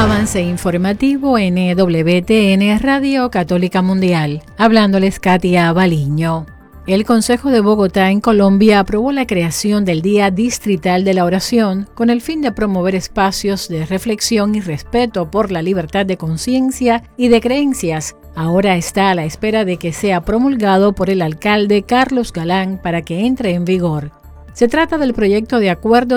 Avance informativo en EWTN Radio Católica Mundial. Hablándoles Katia Baliño. El Consejo de Bogotá en Colombia aprobó la creación del Día Distrital de la Oración con el fin de promover espacios de reflexión y respeto por la libertad de conciencia y de creencias. Ahora está a la espera de que sea promulgado por el alcalde Carlos Galán para que entre en vigor. Se trata del proyecto de Acuerdo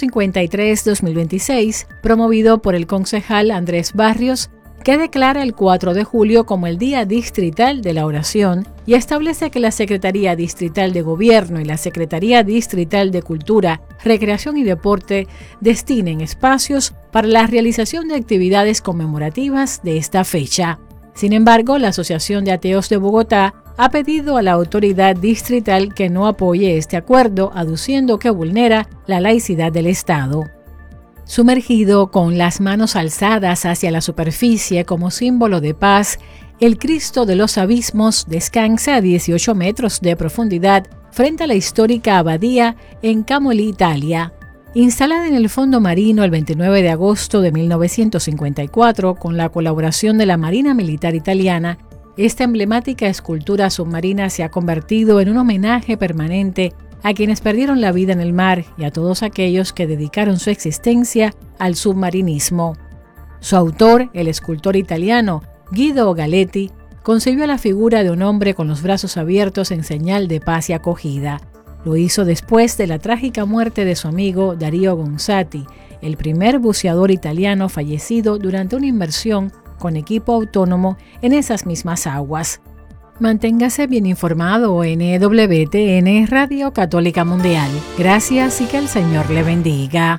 153-2026, promovido por el concejal Andrés Barrios, que declara el 4 de julio como el Día Distrital de la Oración y establece que la Secretaría Distrital de Gobierno y la Secretaría Distrital de Cultura, Recreación y Deporte destinen espacios para la realización de actividades conmemorativas de esta fecha. Sin embargo, la Asociación de Ateos de Bogotá ha pedido a la autoridad distrital que no apoye este acuerdo, aduciendo que vulnera la laicidad del Estado. Sumergido con las manos alzadas hacia la superficie como símbolo de paz, el Cristo de los Abismos descansa a 18 metros de profundidad frente a la histórica abadía en Camoli, Italia. Instalada en el fondo marino el 29 de agosto de 1954 con la colaboración de la Marina Militar Italiana, esta emblemática escultura submarina se ha convertido en un homenaje permanente a quienes perdieron la vida en el mar y a todos aquellos que dedicaron su existencia al submarinismo. Su autor, el escultor italiano Guido Galetti, concibió la figura de un hombre con los brazos abiertos en señal de paz y acogida. Lo hizo después de la trágica muerte de su amigo Dario Gonzatti, el primer buceador italiano fallecido durante una inmersión con equipo autónomo en esas mismas aguas. Manténgase bien informado en EWTN Radio Católica Mundial. Gracias y que el Señor le bendiga.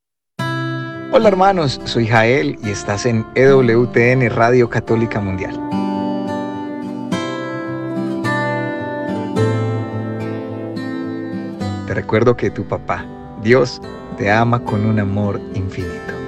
Hola hermanos, soy Jael y estás en EWTN Radio Católica Mundial. Te recuerdo que tu papá, Dios, te ama con un amor infinito.